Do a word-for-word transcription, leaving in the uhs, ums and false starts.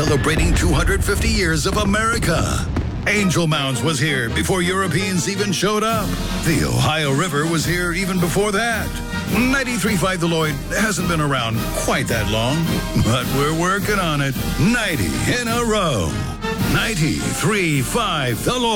celebrating two hundred fifty years of America. Angel Mounds was here before Europeans even showed up. The Ohio River was here even before that. ninety-three point five The Lloyd hasn't been around quite that long, but we're working on it. ninety in a row. ninety-three point five The Lloyd.